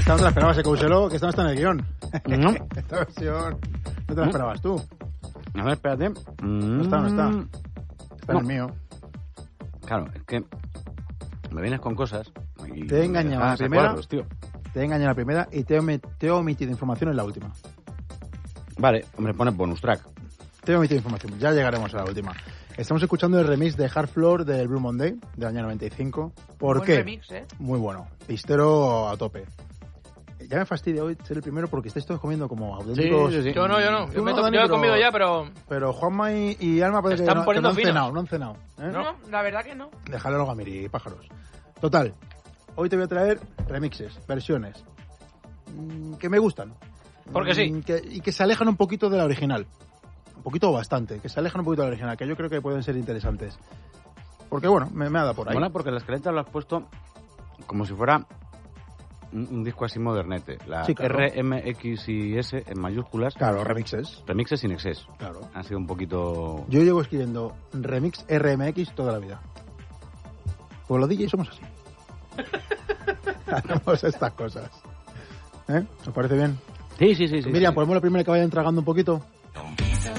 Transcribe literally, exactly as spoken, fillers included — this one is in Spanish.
Esta no te la esperabas, Ecouselo, que esta no está en el guión. No. Esta versión no te la esperabas tú. A ver, espérate. No está, no está. Está No. en el mío. Claro, es que me vienes con cosas. Y Te he engañado me la dejas a primera. cuadros, tío. Te he engañado en la primera y te he, omi- te he omitido información en la última. Vale, hombre, pone bonus track. Te he omitido información. Ya llegaremos a la última. Estamos escuchando el remix de Hard Floor del Blue Monday del año noventa y cinco. ¿Por Buen qué? remix, ¿eh? Muy bueno. Pistero a tope. Ya me fastidia hoy ser el primero porque estáis todos comiendo como auténticos... Sí, sí, sí. Yo no, yo no. Yo, Tú me no, to- Dani, yo he pero- comido ya, pero... Pero Juanma y, y Alma parece Están que, no, que poniendo no han finos. cenado, no han cenado. ¿eh? No, la verdad que no. Déjalo a Gamiri, pájaros. Total, hoy te voy a traer remixes, versiones, mm, que me gustan. Porque sí. Mm, que- y que se alejan un poquito de la original. Un poquito o bastante, que se alejan un poquito de la original, que yo creo que pueden ser interesantes. Porque bueno, me, me ha dado por ahí. Mola porque la escaleta lo has puesto como si fuera un, un disco así modernete. La Sí, claro. R, M, X y S en mayúsculas. Claro, remixes. Remixes sin exceso. Claro. Ha sido un poquito... Yo llevo escribiendo remix R M X toda la vida. Pues los D Js somos así. Hacemos estas cosas. ¿Eh? ¿Os parece bien? Sí, sí, sí. sí Miriam, sí. ¿ponemos la primera que vayan tragando un poquito?